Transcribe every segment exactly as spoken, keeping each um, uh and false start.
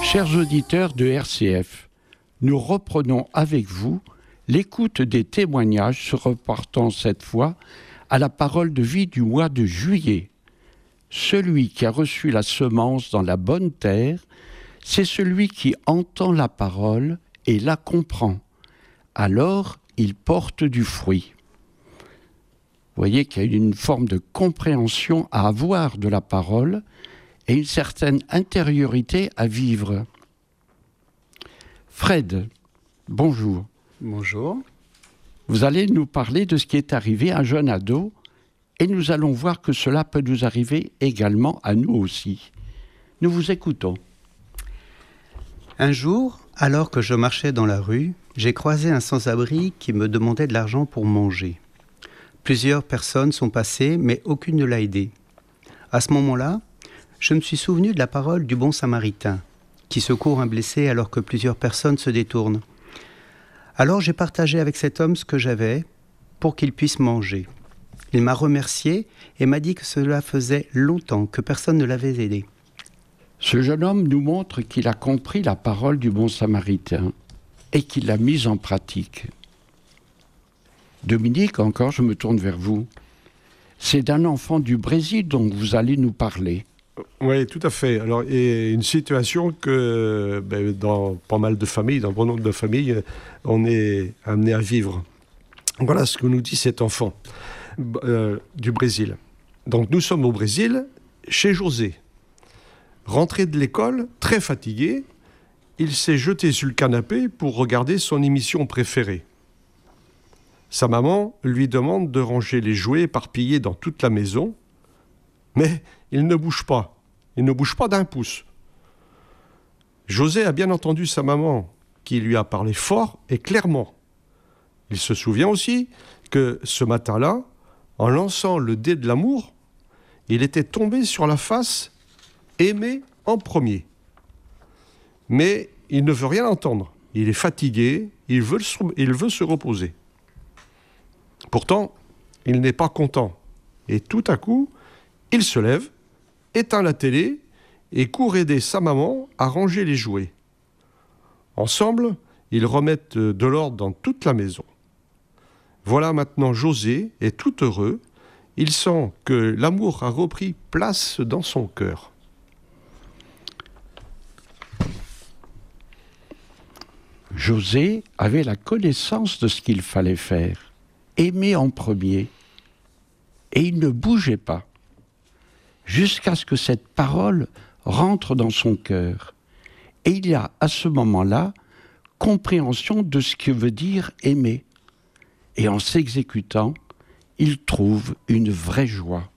Chers auditeurs de R C F, nous reprenons avec vous l'écoute des témoignages se reportant cette fois à la parole de vie du mois de juillet. Celui qui a reçu la semence dans la bonne terre, c'est celui qui entend la parole et la comprend. Alors, il porte du fruit. Vous voyez qu'il y a une forme de compréhension à avoir de la parole et une certaine intériorité à vivre. Fred, bonjour. Bonjour. Vous allez nous parler de ce qui est arrivé à un jeune ado et nous allons voir que cela peut nous arriver également à nous aussi. Nous vous écoutons. Un jour, alors que je marchais dans la rue, j'ai croisé un sans-abri qui me demandait de l'argent pour manger. Plusieurs personnes sont passées, mais aucune ne l'a aidé. À ce moment-là, je me suis souvenu de la parole du bon samaritain, qui secourt un blessé alors que plusieurs personnes se détournent. Alors j'ai partagé avec cet homme ce que j'avais pour qu'il puisse manger. Il m'a remercié et m'a dit que cela faisait longtemps que personne ne l'avait aidé. Ce jeune homme nous montre qu'il a compris la parole du bon samaritain et qu'il l'a mise en pratique. Dominique, encore, je me tourne vers vous. C'est d'un enfant du Brésil dont vous allez nous parler. Oui, tout à fait. Alors, il y a une situation que ben, dans pas mal de familles, dans bon nombre de familles, on est amené à vivre. Voilà ce que nous dit cet enfant euh, du Brésil. Donc, nous sommes au Brésil, chez José. Rentré de l'école, très fatigué, il s'est jeté sur le canapé pour regarder son émission préférée. Sa maman lui demande de ranger les jouets éparpillés dans toute la maison, mais il ne bouge pas. Il ne bouge pas d'un pouce. José a bien entendu sa maman, qui lui a parlé fort et clairement. Il se souvient aussi que ce matin-là, en lançant le dé de l'amour, il était tombé sur la face aimé en premier. Mais il ne veut rien entendre. Il est fatigué, il veut, il veut se reposer. Pourtant, il n'est pas content. Et tout à coup, il se lève, éteint la télé et court aider sa maman à ranger les jouets. Ensemble, ils remettent de l'ordre dans toute la maison. Voilà maintenant José est tout heureux. Il sent que l'amour a repris place dans son cœur. José avait la connaissance de ce qu'il fallait faire, aimer en premier, et il ne bougeait pas, jusqu'à ce que cette parole rentre dans son cœur. Et il y a à ce moment-là compréhension de ce que veut dire aimer. Et en s'exécutant, il trouve une vraie joie.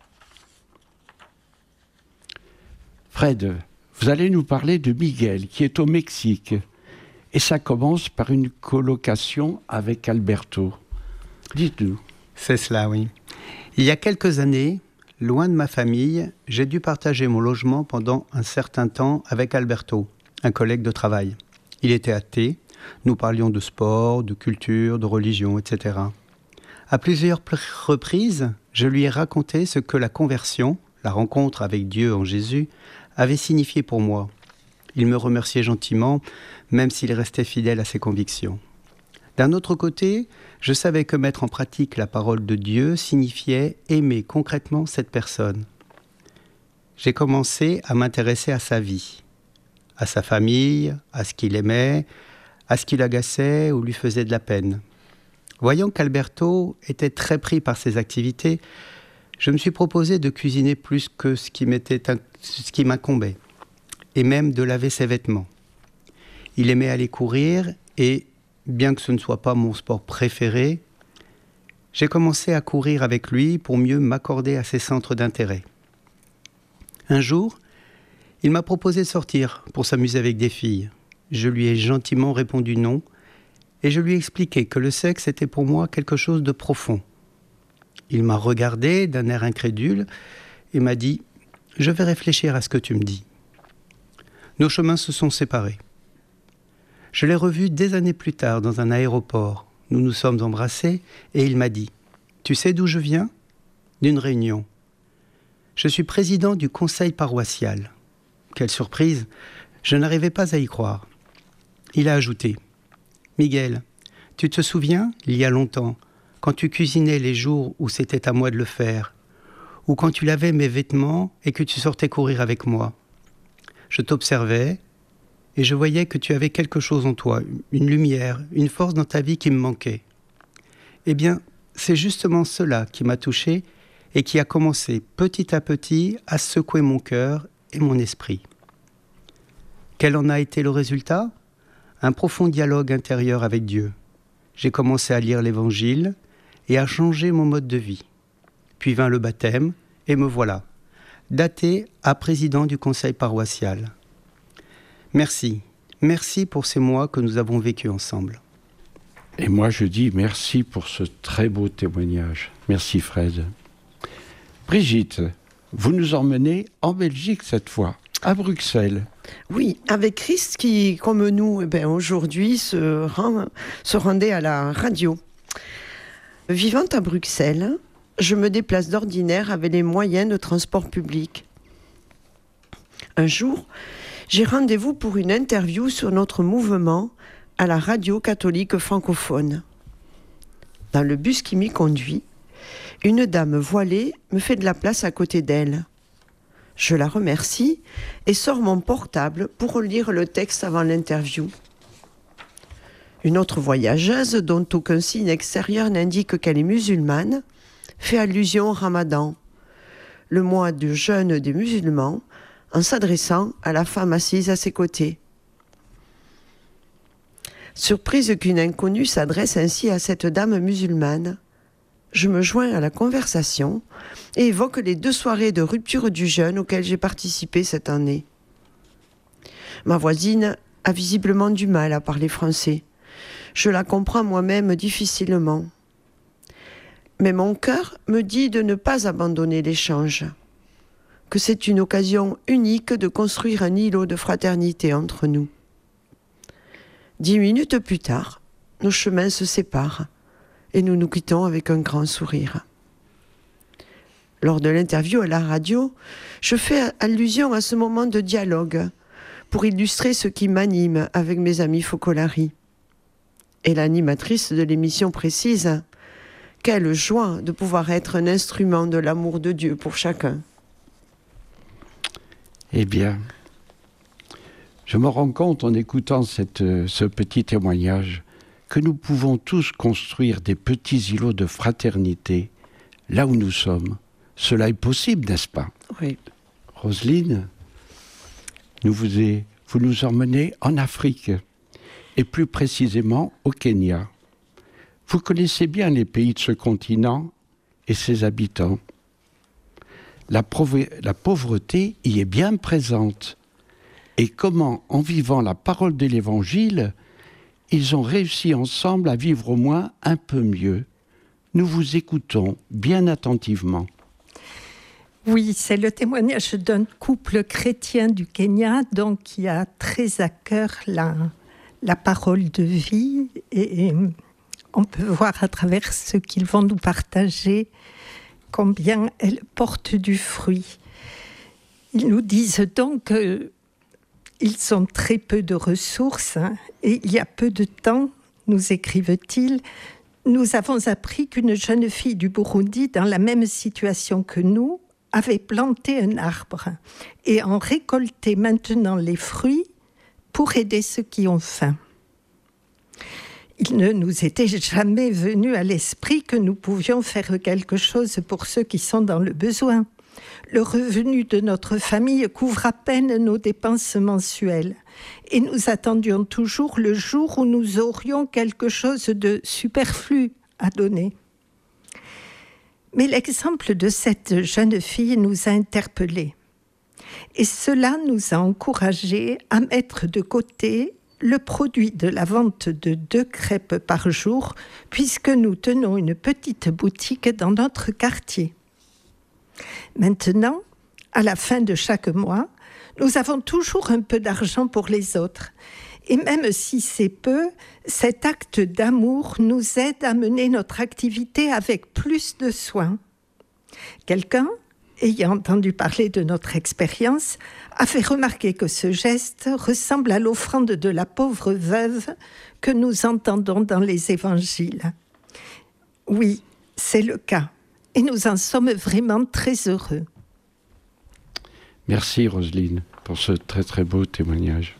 Fred, vous allez nous parler de Miguel, qui est au Mexique. Et ça commence par une colocation avec Alberto. Dites-nous. C'est cela, oui. Il y a quelques années, loin de ma famille, j'ai dû partager mon logement pendant un certain temps avec Alberto, un collègue de travail. Il était athée, nous parlions de sport, de culture, de religion, et cetera. À plusieurs reprises, je lui ai raconté ce que la conversion, la rencontre avec Dieu en Jésus, avait signifié pour moi. Il me remerciait gentiment, même s'il restait fidèle à ses convictions. D'un autre côté, je savais que mettre en pratique la parole de Dieu signifiait aimer concrètement cette personne. J'ai commencé à m'intéresser à sa vie, à sa famille, à ce qu'il aimait, à ce qui l'agaçait ou lui faisait de la peine. Voyant qu'Alberto était très pris par ses activités, je me suis proposé de cuisiner plus que ce qui m'était, ce qui m'incombait, et même de laver ses vêtements. Il aimait aller courir et, bien que ce ne soit pas mon sport préféré, j'ai commencé à courir avec lui pour mieux m'accorder à ses centres d'intérêt. Un jour, il m'a proposé de sortir pour s'amuser avec des filles. Je lui ai gentiment répondu non et je lui ai expliqué que le sexe était pour moi quelque chose de profond. Il m'a regardé d'un air incrédule et m'a dit « Je vais réfléchir à ce que tu me dis ». Nos chemins se sont séparés. Je l'ai revu des années plus tard dans un aéroport. Nous nous sommes embrassés et il m'a dit « Tu sais d'où je viens ? D'une réunion. Je suis président du conseil paroissial. » Quelle surprise ! Je n'arrivais pas à y croire. Il a ajouté « Miguel, tu te souviens, il y a longtemps, quand tu cuisinais les jours où c'était à moi de le faire, ou quand tu lavais mes vêtements et que tu sortais courir avec moi. Je t'observais et je voyais que tu avais quelque chose en toi, une lumière, une force dans ta vie qui me manquait. Eh bien, c'est justement cela qui m'a touché et qui a commencé petit à petit à secouer mon cœur et mon esprit. Quel en a été le résultat ? Un profond dialogue intérieur avec Dieu. J'ai commencé à lire l'Évangile et à changer mon mode de vie. Puis vint le baptême et me voilà, daté à président du conseil paroissial. Merci, merci pour ces mois que nous avons vécus ensemble. Et moi je dis merci pour ce très beau témoignage. Merci Fred. Brigitte, vous nous emmenez en Belgique cette fois, à Bruxelles. Oui, avec Christ qui, comme nous, eh bien, aujourd'hui se, rend, se rendait à la radio. Vivant à Bruxelles, je me déplace d'ordinaire avec les moyens de transport public. Un jour, j'ai rendez-vous pour une interview sur notre mouvement à la radio catholique francophone. Dans le bus qui m'y conduit, une dame voilée me fait de la place à côté d'elle. Je la remercie et sors mon portable pour lire le texte avant l'interview. Une autre voyageuse, dont aucun signe extérieur n'indique qu'elle est musulmane, fait allusion au Ramadan, le mois de jeûne des musulmans, en s'adressant à la femme assise à ses côtés. Surprise qu'une inconnue s'adresse ainsi à cette dame musulmane, je me joins à la conversation et évoque les deux soirées de rupture du jeûne auxquelles j'ai participé cette année. Ma voisine a visiblement du mal à parler français. Je la comprends moi-même difficilement. Mais mon cœur me dit de ne pas abandonner l'échange, que c'est une occasion unique de construire un îlot de fraternité entre nous. Dix minutes plus tard, nos chemins se séparent et nous nous quittons avec un grand sourire. Lors de l'interview à la radio, je fais allusion à ce moment de dialogue pour illustrer ce qui m'anime avec mes amis Focolari. Et l'animatrice de l'émission précise « Quelle joie de pouvoir être un instrument de l'amour de Dieu pour chacun ». Eh bien, je me rends compte en écoutant cette, ce petit témoignage que nous pouvons tous construire des petits îlots de fraternité là où nous sommes. Cela est possible, n'est-ce pas ? Oui. Roselyne, nous vous, est, vous nous emmenez en Afrique, et plus précisément au Kenya. Vous connaissez bien les pays de ce continent et ses habitants. La, prov- la pauvreté y est bien présente. Et comment, en vivant la parole de l'Évangile, ils ont réussi ensemble à vivre au moins un peu mieux. Nous vous écoutons bien attentivement. Oui, c'est le témoignage d'un couple chrétien du Kenya, donc qui a très à cœur la, la parole de vie. Et, et on peut voir à travers ce qu'ils vont nous partager combien elle porte du fruit. Ils nous disent donc que ils ont très peu de ressources, hein, et il y a peu de temps, nous écrivent-ils, nous avons appris qu'une jeune fille du Burundi, dans la même situation que nous, avait planté un arbre et en récoltait maintenant les fruits pour aider ceux qui ont faim. Il ne nous était jamais venu à l'esprit que nous pouvions faire quelque chose pour ceux qui sont dans le besoin. Le revenu de notre famille couvre à peine nos dépenses mensuelles et nous attendions toujours le jour où nous aurions quelque chose de superflu à donner. Mais l'exemple de cette jeune fille nous a interpellés et cela nous a encouragés à mettre de côté le produit de la vente de deux crêpes par jour puisque nous tenons une petite boutique dans notre quartier. Maintenant, à la fin de chaque mois, nous avons toujours un peu d'argent pour les autres. Et même si c'est peu, cet acte d'amour nous aide à mener notre activité avec plus de soin. Quelqu'un, ayant entendu parler de notre expérience, a fait remarquer que ce geste ressemble à l'offrande de la pauvre veuve que nous entendons dans les évangiles. Oui, c'est le cas. Et nous en sommes vraiment très heureux. Merci Roselyne pour ce très très beau témoignage.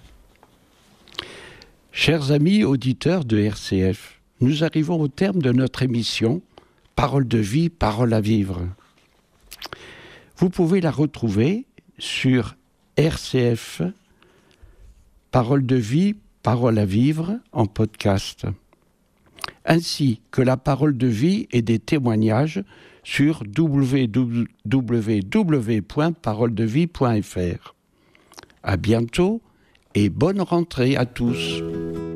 Chers amis auditeurs de R C F, nous arrivons au terme de notre émission « Parole de vie, parole à vivre ». Vous pouvez la retrouver sur R C F, Parole de vie, parole à vivre en podcast, ainsi que la parole de vie et des témoignages sur w w w point parole de vie point f r. À bientôt et bonne rentrée à tous.